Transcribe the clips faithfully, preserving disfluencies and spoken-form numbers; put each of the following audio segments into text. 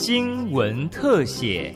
新闻特写。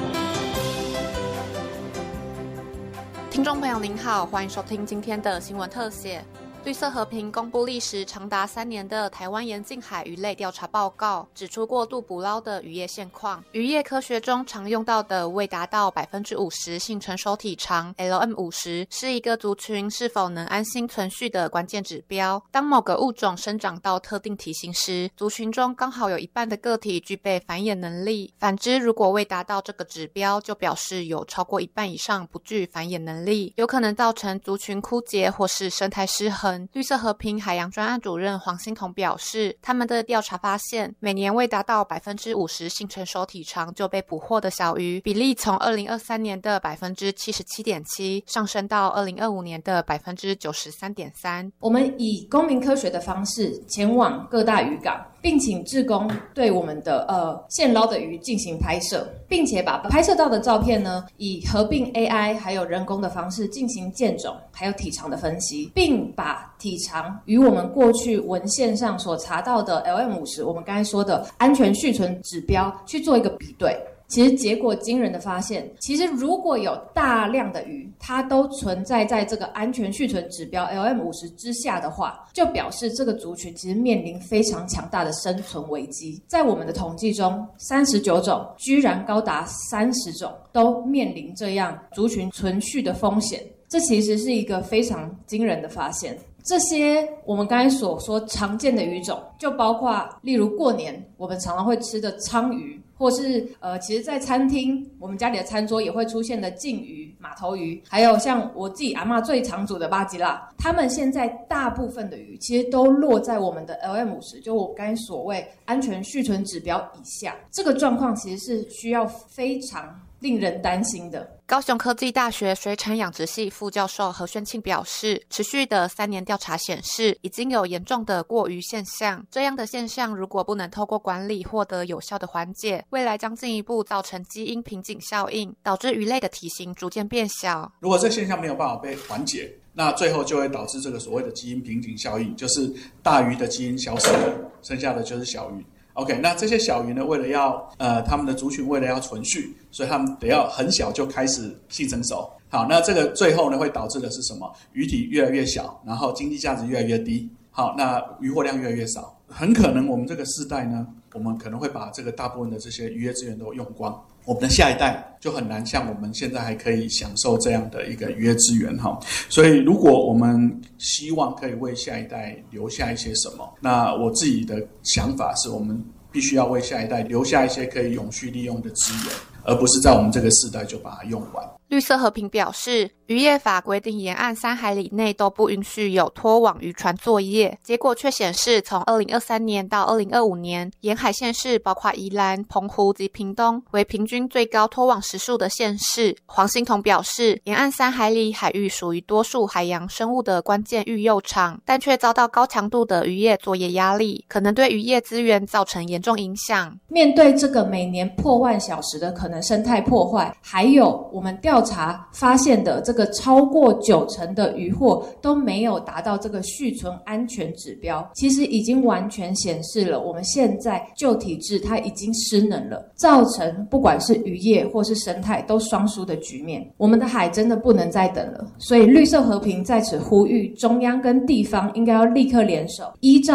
听众朋友您好，欢迎收听今天的新闻特写。绿色和平公布历时长达三年的台湾沿近海鱼类调查报告，指出过度捕捞的渔业现况。渔业科学中常用到的未达到百分之五十性成熟体长 L M 五十 是一个族群是否能安心存续的关键指标。当某个物种生长到特定体型时，族群中刚好有一半的个体具备繁衍能力。反之，如果未达到这个指标，就表示有超过一半以上不具繁衍能力，有可能造成族群枯竭或是生态失衡。绿色和平海洋专案主任黄欣彤表示，他们的调查发现，每年未达到百分之五十性成熟体长就被捕获的小鱼比例，从二零二三年的百分之七十七点七上升到二零二五年的百分之九十三点三。 我们以公民科学的方式前往各大渔港，并请志工对我们的呃现捞的鱼进行拍摄，并且把拍摄到的照片呢，以合并 A I 还有人工的方式进行建种还有体长的分析，并把体长与我们过去文献上所查到的 L M 五十 我们刚才说的安全续存指标去做一个比对。其实结果惊人的发现，其实如果有大量的鱼它都存在在这个安全续存指标 L M 五十 之下的话，就表示这个族群其实面临非常强大的生存危机。在我们的统计中，三十九种居然高达三十种都面临这样族群存续的风险，这其实是一个非常惊人的发现。这些我们刚才所说常见的鱼种，就包括例如过年我们常常会吃的鲳鱼，或是呃，其实在餐厅我们家里的餐桌也会出现的鲫鱼、马头鱼，还有像我自己阿嬷最常煮的巴吉辣，他们现在大部分的鱼其实都落在我们的 L M 五十， 就我刚才所谓安全续存指标以下。这个状况其实是需要非常令人担心的。 高雄科技大学水产养殖系副教授何宣庆表示，持续的三年调查显示，已经有严重的过渔现象。这样的现象如果不能透过管理获得有效的缓解，未来将进一步造成基因瓶颈效应，导致鱼类的体型逐渐变小。 如果这个现象没有办法被缓解，那最后就会导致这个所谓的基因瓶颈效应，就是大鱼的基因消失了，剩下的就是小鱼。OK， 那这些小鱼呢，为了要呃他们的族群为了要存续，所以他们得要很小就开始性成熟。好，那这个最后呢会导致的是什么？鱼体越来越小，然后经济价值越来越低。好，那渔获量越来越少，很可能我们这个世代呢，我们可能会把这个大部分的这些渔业资源都用光，我们的下一代就很难像我们现在还可以享受这样的一个渔业资源哈。所以如果我们希望可以为下一代留下一些什么，那我自己的想法是我们必须要为下一代留下一些可以永续利用的资源，而不是在我们这个世代就把它用完。 绿色和平表示，渔业法规定沿岸三海里内都不允许有拖网渔船作业，结果却显示从二零二三年到二零二五年，沿海县市包括宜兰、澎湖及屏东为平均最高拖网时数的县市。黄欣彤表示，沿岸三海里海域属于多数海洋生物的关键育幼场，但却遭到高强度的渔业作业压力，可能对渔业资源造成严重影响。 面对这个每年破万小时的可能生态破坏，还有我们调查发现的这个超过九成的渔获都没有达到这个续存安全指标，其实已经完全显示了我们现在旧体制它已经失能了，造成不管是渔业或是生态都双输的局面。我们的海真的不能再等了，所以绿色和平在此呼吁中央跟地方应该要立刻联手，依照